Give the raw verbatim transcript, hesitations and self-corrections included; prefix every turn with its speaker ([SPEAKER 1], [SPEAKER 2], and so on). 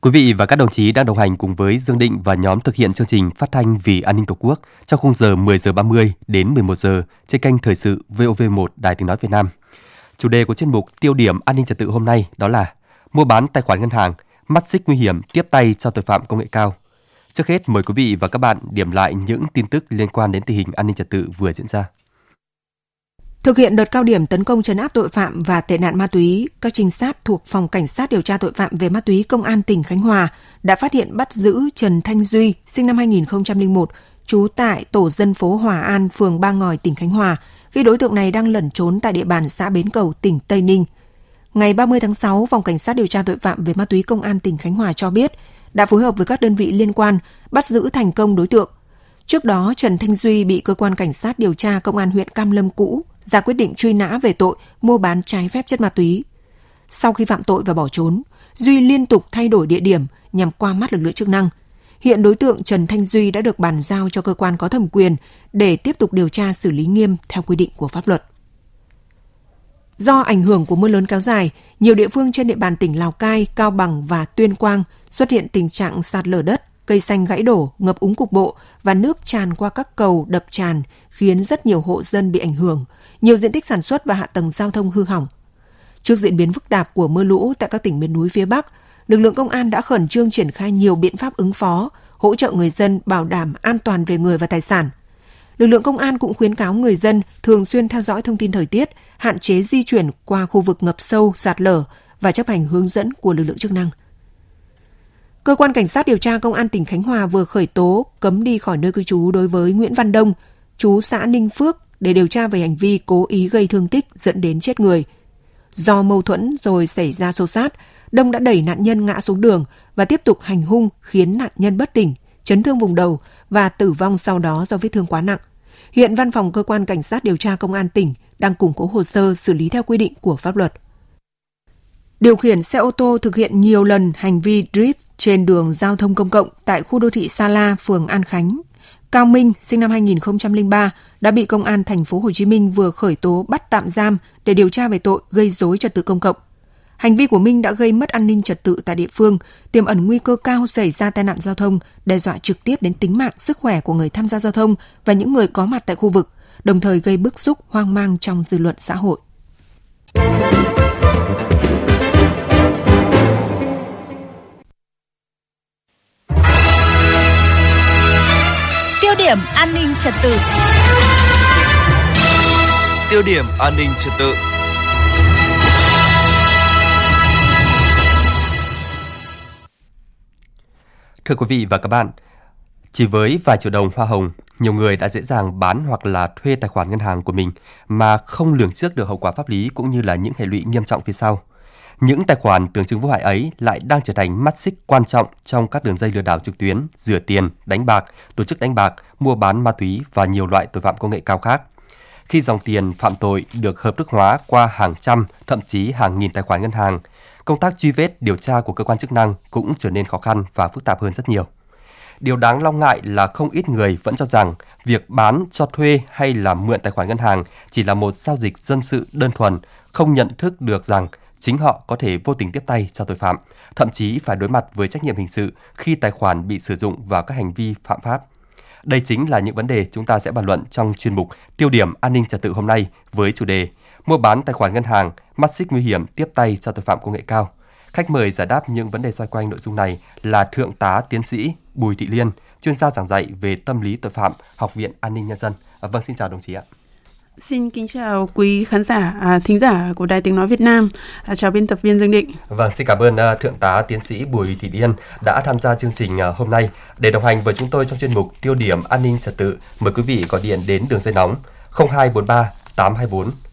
[SPEAKER 1] Quý vị và các đồng chí đang đồng hành cùng với Dương Định và nhóm thực hiện chương trình phát thanh vì an ninh Tổ quốc trong khung giờ mười giờ ba mươi đến mười một giờ trên kênh Thời sự vê o vê một Đài Tiếng nói Việt Nam. Chủ đề của chuyên mục Tiêu điểm an ninh trật tự hôm nay đó là mua bán tài khoản ngân hàng, mắt xích nguy hiểm tiếp tay cho tội phạm công nghệ cao. Trước hết mời quý vị và các bạn điểm lại những tin tức liên quan đến tình hình an ninh trật tự vừa diễn ra.
[SPEAKER 2] Thực hiện đợt cao điểm tấn công trấn áp tội phạm và tệ nạn ma túy, các trinh sát thuộc Phòng Cảnh sát điều tra tội phạm về ma túy Công an tỉnh Khánh Hòa đã phát hiện bắt giữ Trần Thanh Duy, sinh năm hai nghìn không trăm lẻ một, trú tại tổ dân phố Hòa An, phường Ba Ngòi, tỉnh Khánh Hòa, khi đối tượng này đang lẩn trốn tại địa bàn xã Bến Cầu, tỉnh Tây Ninh. Ngày ba mươi tháng sáu, Phòng Cảnh sát điều tra tội phạm về ma túy Công an tỉnh Khánh Hòa cho biết đã phối hợp với các đơn vị liên quan bắt giữ thành công đối tượng. Trước đó, Trần Thanh Duy bị cơ quan cảnh sát điều tra Công an huyện Cam Lâm cũ ra quyết định truy nã về tội mua bán trái phép chất ma túy. Sau khi phạm tội và bỏ trốn, Duy liên tục thay đổi địa điểm nhằm qua mắt lực lượng chức năng. Hiện đối tượng Trần Thanh Duy đã được bàn giao cho cơ quan có thẩm quyền để tiếp tục điều tra xử lý nghiêm theo quy định của pháp luật. Do ảnh hưởng của mưa lớn kéo dài, nhiều địa phương trên địa bàn tỉnh Lào Cai, Cao Bằng và Tuyên Quang xuất hiện tình trạng sạt lở đất, cây xanh gãy đổ, ngập úng cục bộ và nước tràn qua các cầu, đập tràn khiến rất nhiều hộ dân bị ảnh hưởng, nhiều diện tích sản xuất và hạ tầng giao thông hư hỏng. Trước diễn biến phức tạp của mưa lũ tại các tỉnh miền núi phía Bắc, lực lượng công an đã khẩn trương triển khai nhiều biện pháp ứng phó, hỗ trợ người dân bảo đảm an toàn về người và tài sản. Lực lượng công an cũng khuyến cáo người dân thường xuyên theo dõi thông tin thời tiết, hạn chế di chuyển qua khu vực ngập sâu, sạt lở và chấp hành hướng dẫn của lực lượng chức năng. Cơ quan Cảnh sát điều tra Công an tỉnh Khánh Hòa vừa khởi tố cấm đi khỏi nơi cư trú đối với Nguyễn Văn Đông, trú xã Ninh Phước để điều tra về hành vi cố ý gây thương tích dẫn đến chết người. Do mâu thuẫn rồi xảy ra xô xát, Đông đã đẩy nạn nhân ngã xuống đường và tiếp tục hành hung khiến nạn nhân bất tỉnh, chấn thương vùng đầu và tử vong sau đó do vết thương quá nặng. Hiện Văn phòng Cơ quan Cảnh sát điều tra Công an tỉnh đang củng cố hồ sơ xử lý theo quy định của pháp luật. Điều khiển xe ô tô thực hiện nhiều lần hành vi drift trên đường giao thông công cộng tại khu đô thị Sa La, phường An Khánh. Cao Minh, sinh năm hai nghìn không trăm lẻ ba, đã bị Công an thành phố Hồ Chí Minh vừa khởi tố bắt tạm giam để điều tra về tội gây rối trật tự công cộng. Hành vi của Minh đã gây mất an ninh trật tự tại địa phương, tiềm ẩn nguy cơ cao xảy ra tai nạn giao thông, đe dọa trực tiếp đến tính mạng, sức khỏe của người tham gia giao thông và những người có mặt tại khu vực, đồng thời gây bức xúc, hoang mang trong dư luận xã hội.
[SPEAKER 3] Tiêu điểm an ninh trật tự.
[SPEAKER 4] Tiêu điểm an ninh trật tự.
[SPEAKER 1] Thưa quý vị và các bạn, chỉ với vài triệu đồng hoa hồng, nhiều người đã dễ dàng bán hoặc là thuê tài khoản ngân hàng của mình mà không lường trước được hậu quả pháp lý cũng như là những hệ lụy nghiêm trọng phía sau. Những tài khoản tưởng chừng vô hại ấy lại đang trở thành mắt xích quan trọng trong các đường dây lừa đảo trực tuyến, rửa tiền, đánh bạc, tổ chức đánh bạc, mua bán ma túy và nhiều loại tội phạm công nghệ cao khác. Khi dòng tiền phạm tội được hợp thức hóa qua hàng trăm, thậm chí hàng nghìn tài khoản ngân hàng, công tác truy vết, điều tra của cơ quan chức năng cũng trở nên khó khăn và phức tạp hơn rất nhiều. Điều đáng lo ngại là không ít người vẫn cho rằng việc bán, cho thuê hay là mượn tài khoản ngân hàng chỉ là một giao dịch dân sự đơn thuần, không nhận thức được rằng chính họ có thể vô tình tiếp tay cho tội phạm, thậm chí phải đối mặt với trách nhiệm hình sự khi tài khoản bị sử dụng vào các hành vi phạm pháp. Đây chính là những vấn đề chúng ta sẽ bàn luận trong chuyên mục Tiêu điểm an ninh trật tự hôm nay với chủ đề mua bán tài khoản ngân hàng, mắt xích nguy hiểm tiếp tay cho tội phạm công nghệ cao. Khách mời giải đáp những vấn đề xoay quanh nội dung này là Thượng tá Tiến sĩ Bùi Thị Liên, chuyên gia giảng dạy về tâm lý tội phạm, Học viện An ninh Nhân dân. À, vâng, xin chào đồng chí ạ.
[SPEAKER 5] Xin kính chào quý khán giả, à, thính giả của Đài Tiếng nói Việt Nam. À, chào biên tập viên Dương Định.
[SPEAKER 1] Vâng, xin cảm ơn uh, Thượng tá Tiến sĩ Bùi Thị Liên đã tham gia chương trình uh, hôm nay. Để đồng hành với chúng tôi trong chuyên mục Tiêu điểm an ninh trật tự, mời quý vị gọi điện đến đường dây nóng không hai bốn ba tám hai bốn